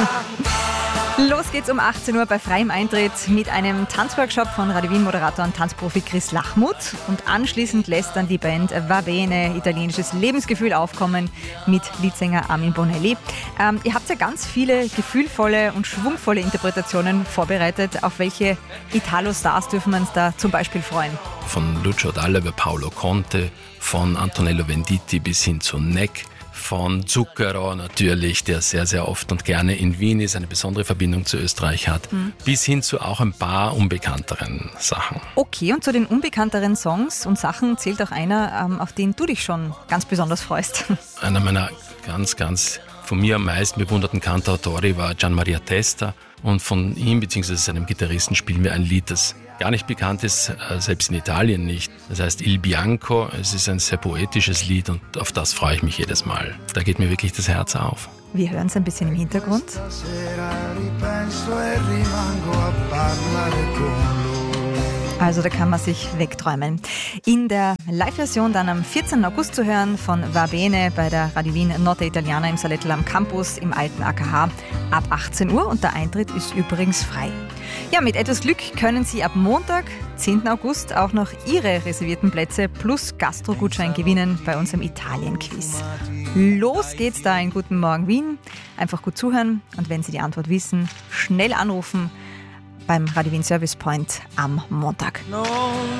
Los geht's um 18 Uhr bei freiem Eintritt mit einem Tanzworkshop von Radio Wien-Moderator und Tanzprofi Chris Lachmuth. Und anschließend lässt dann die Band Va Bene italienisches Lebensgefühl aufkommen mit Leadsänger Armin Bonelli. Ihr habt ja ganz viele gefühlvolle und schwungvolle Interpretationen vorbereitet. Auf welche Italo-Stars dürfen wir uns da zum Beispiel freuen? Von Lucio Dalla über Paolo Conte, von Antonello Venditti bis hin zu Neck, von Zucchero natürlich, der sehr, sehr oft und gerne in Wien ist, eine besondere Verbindung zu Österreich hat, bis hin zu auch ein paar unbekannteren Sachen. Okay, und zu den unbekannteren Songs und Sachen zählt auch einer, auf den du dich schon ganz besonders freust. Einer meiner ganz von mir am meisten bewunderten Cantautori war Gian Maria Testa, und von ihm bzw. seinem Gitarristen spielen wir ein Lied, das gar nicht bekannt ist, selbst in Italien nicht. Das heißt Il Bianco. Es ist ein sehr poetisches Lied und auf das freue ich mich jedes Mal. Da geht mir wirklich das Herz auf. Wir hören es ein bisschen im Hintergrund. Also da kann man sich wegträumen. In der Live-Version dann am 14. August zu hören von Va Bene bei der Radio Wien Notte Italiana im Salettl am Campus im alten AKH ab 18 Uhr und der Eintritt ist übrigens frei. Ja, mit etwas Glück können Sie ab Montag, 10. August, auch noch Ihre reservierten Plätze plus Gastro-Gutschein gewinnen bei unserem Italien-Quiz. Los geht's da in Guten Morgen Wien. Einfach gut zuhören und wenn Sie die Antwort wissen, schnell anrufen beim Radio Wien Service Point am Montag.